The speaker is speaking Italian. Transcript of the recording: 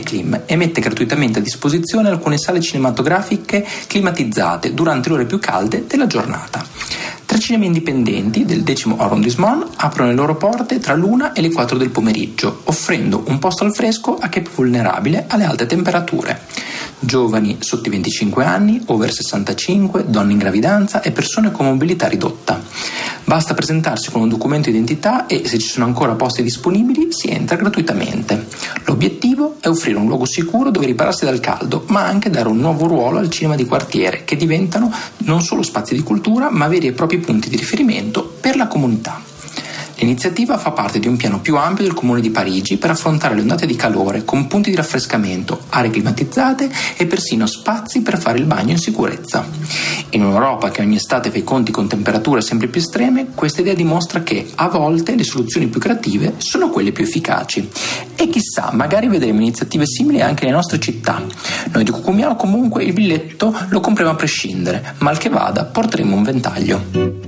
Cineclim e mette gratuitamente a disposizione alcune sale cinematografiche climatizzate durante le ore più calde della giornata. 3 cinema indipendenti del 10° arrondissement aprono le loro porte tra l'1 e le 4 del pomeriggio, offrendo un posto al fresco a chi è più vulnerabile alle alte temperature. Giovani sotto i 25 anni, over 65, donne in gravidanza e persone con mobilità ridotta. Basta presentarsi con un documento di identità e, se ci sono ancora posti disponibili, si entra gratuitamente. L'obiettivo è offrire un luogo sicuro dove ripararsi dal caldo, ma anche dare un nuovo ruolo al cinema di quartiere, che diventano non solo spazi di cultura, ma veri e propri punti di riferimento per la comunità. L'iniziativa fa parte di un piano più ampio del Comune di Parigi per affrontare le ondate di calore con punti di raffrescamento, aree climatizzate e persino spazi per fare il bagno in sicurezza. In un'Europa che ogni estate fa i conti con temperature sempre più estreme, questa idea dimostra che a volte le soluzioni più creative sono quelle più efficaci. E chissà, magari vedremo iniziative simili anche nelle nostre città. Noi di Cucumiano comunque il biglietto lo compriamo a prescindere, mal che vada porteremo un ventaglio.